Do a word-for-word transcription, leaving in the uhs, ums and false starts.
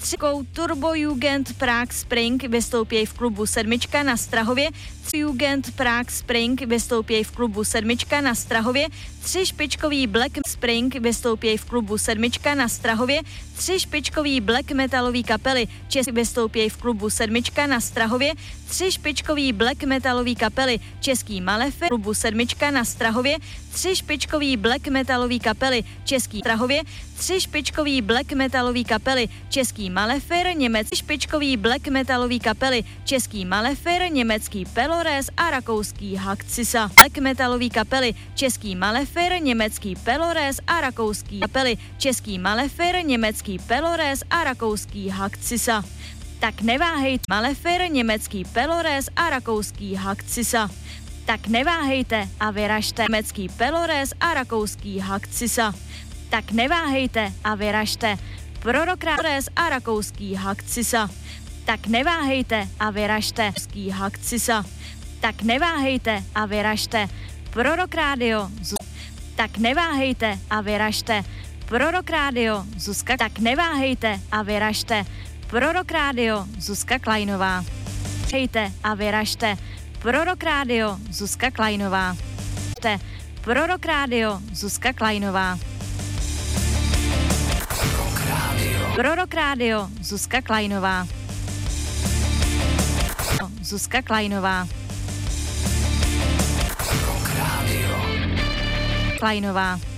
Třikou Turbo Jugend Prague Spring vystoupí v klubu Sedmička na Strahově. Jugend Prague Spring vystoupí v klubu Sedmička na Strahově. Tři špičkový Black Spring vystoupí v klubu Sedmička na Strahově. Tři špičkový black metalový kapely Česky vystoupí v klubu Sedmička na Strahově. Tři špičkový black metalový kapely Český Malefe klubu Sedmička na Strahově. Tři špičkový black metalový kapely Český Strahově. Tři špičkový black metalový kapely Český Malefer, německý špičkový black metalový kapely Český Malefer, německý Pelores a rakouský Hakcisa. Black metalový kapely Český Malefer, německý Pelores a rakouský kapely Český Malefer, německý Pelores a rakouský Hakcisa. Tak neváhejte, Malefer, německý Pelores a rakouský Hakcisa. Tak neváhejte a vyražte, německý Pelores a rakouský Hakcisa. Tak neváhejte a vyražte, Prorok Pelores a rakouský Hakcisa. Tak neváhejte a vyražte, rakouský Hakcisa. Tak neváhejte a vyražte, Prorok Rádio. Tak neváhejte a vyražte, Prorok Rádio Zuzka. Tak neváhejte a vyražte, Prorok Rádio Zuzka Klajnová. Hejte a vyražte, Prorok Rádio Zuzka Klajnová. Prorok Rádio Zuzka Klajnová. Prorok Rádio Zuzka Klajnová. Zuzka Klajnová. Klajnová.